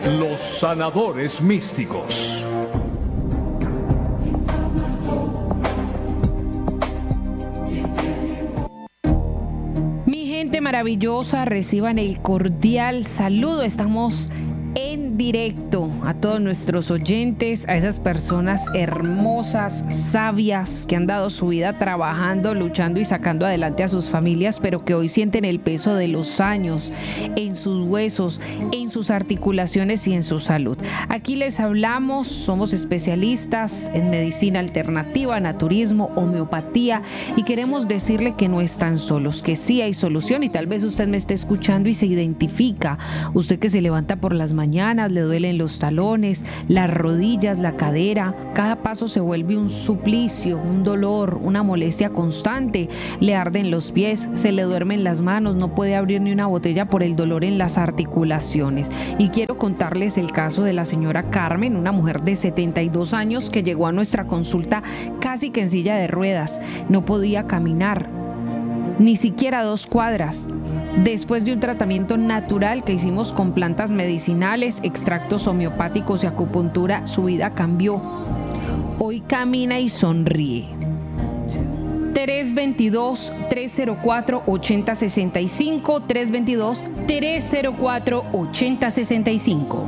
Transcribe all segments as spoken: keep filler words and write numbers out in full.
Los sanadores místicos. Mi gente maravillosa, reciban el cordial saludo. Estamos en directo a todos nuestros oyentes, a esas personas hermosas, sabias, que han dado su vida trabajando, luchando y sacando adelante a sus familias, pero que hoy sienten el peso de los años en sus huesos, en sus articulaciones y en su salud. Aquí les hablamos, somos especialistas en medicina alternativa, naturismo, homeopatía, y queremos decirle que no están solos, que sí hay solución. Y tal vez usted me esté escuchando y se identifica, usted que se levanta por las mañanas, le duelen los talones, las rodillas, la cadera, cada paso se vuelve un suplicio, un dolor, una molestia constante, le arden los pies, se le duermen las manos, no puede abrir ni una botella por el dolor en las articulaciones. Y quiero contarles el caso de la señora Carmen, una mujer de setenta y dos años que llegó a nuestra consulta casi que en silla de ruedas, no podía caminar, ni siquiera dos cuadras. Después de un tratamiento natural que hicimos con plantas medicinales, extractos homeopáticos y acupuntura, su vida cambió. Hoy camina y sonríe. tres dos dos, tres cero cuatro, ocho cero seis cinco, tres dos dos, tres cero cuatro, ocho cero seis cinco.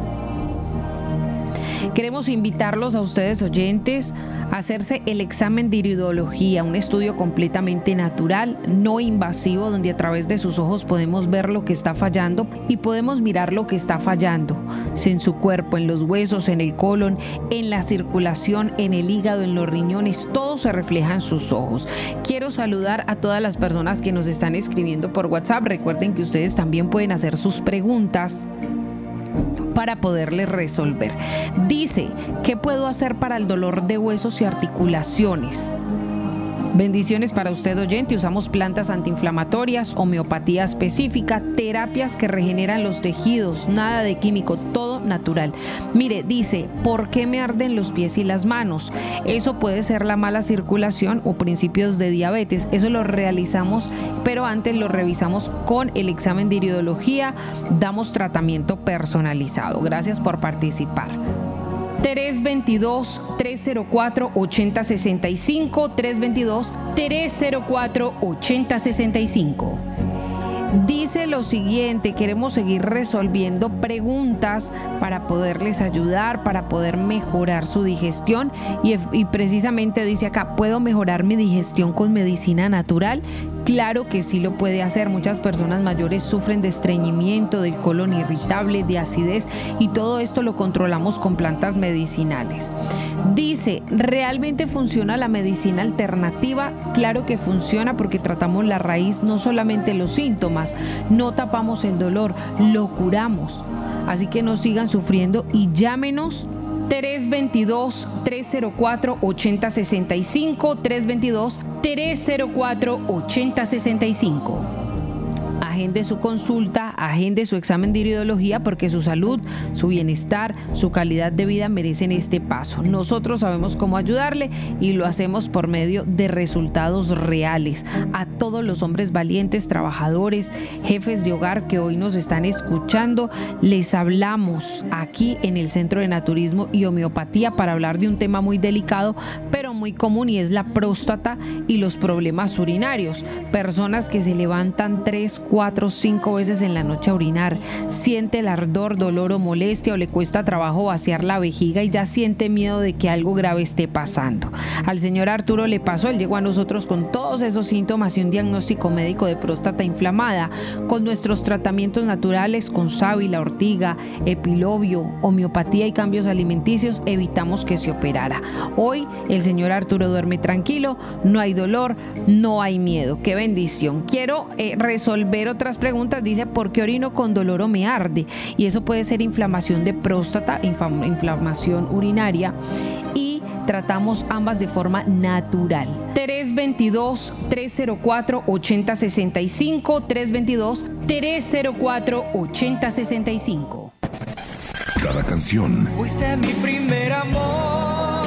Queremos invitarlos a ustedes, oyentes, a hacerse el examen de iridología, un estudio completamente natural, no invasivo, donde a través de sus ojos podemos ver lo que está fallando y podemos mirar lo que está fallando en su cuerpo, en los huesos, en el colon, en la circulación, en el hígado, en los riñones, todo se refleja en sus ojos. Quiero saludar a todas las personas que nos están escribiendo por WhatsApp. Recuerden que ustedes también pueden hacer sus preguntas para poderles resolver. Dice, ¿qué puedo hacer para el dolor de huesos y articulaciones? Bendiciones para usted, oyente. Usamos plantas antiinflamatorias, homeopatía específica, terapias que regeneran los tejidos, nada de químico, todo natural. Mire, dice, ¿por qué me arden los pies y las manos? Eso puede ser la mala circulación o principios de diabetes. Eso lo realizamos, pero antes lo revisamos con el examen de iridología. Damos tratamiento personalizado. Gracias por participar. tres dos dos, tres cero cuatro, ocho cero seis cinco, tres dos dos, tres cero cuatro, ocho cero seis cinco. Dice lo siguiente, queremos seguir resolviendo preguntas para poderles ayudar, para poder mejorar su digestión y, y precisamente dice acá, ¿puedo mejorar mi digestión con medicina natural? Claro que sí lo puede hacer. Muchas personas mayores sufren de estreñimiento, del colon irritable, de acidez, y todo esto lo controlamos con plantas medicinales. Dice, ¿realmente funciona la medicina alternativa? Claro que funciona porque tratamos la raíz, no solamente los síntomas, no tapamos el dolor, lo curamos. Así que no sigan sufriendo y llámenos tres dos dos, tres cero cuatro, ocho cero seis cinco, tres dos dos, tres cero cuatro, ocho cero seis cinco. Agende su consulta, agende su examen de iridología, porque su salud, su bienestar, su calidad de vida merecen este paso. Nosotros sabemos cómo ayudarle y lo hacemos por medio de resultados reales. A todos los hombres valientes, trabajadores, jefes de hogar que hoy nos están escuchando, les hablamos aquí en el Centro de Naturismo y Homeopatía para hablar de un tema muy delicado, pero muy común, y es la próstata y los problemas urinarios. Personas que se levantan tres, cuatro, cinco veces en la noche a orinar, siente el ardor, dolor o molestia, o le cuesta trabajo vaciar la vejiga y ya siente miedo de que algo grave esté pasando. Al señor Arturo le pasó, él llegó a nosotros con todos esos síntomas y un diagnóstico médico de próstata inflamada. Con nuestros tratamientos naturales, con sábila, ortiga, epilobio, homeopatía y cambios alimenticios, evitamos que se operara. Hoy el señor Arturo duerme tranquilo, no hay dolor, no hay miedo. ¡Qué bendición! Quiero eh, resolver otras preguntas. Dice, ¿por qué orino con dolor o me arde? Y eso puede ser inflamación de próstata, infam- inflamación urinaria, y tratamos ambas de forma natural. tres dos dos, tres cero cuatro, ocho cero seis cinco, tres dos dos, tres cero cuatro, ocho cero seis cinco. Cada canción Fuiste mi primer amor,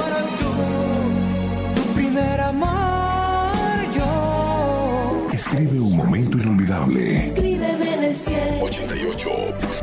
tú, tu primer amor, yo. escribe un momento inolvidable. Escríbeme en el cielo. ochenta y ocho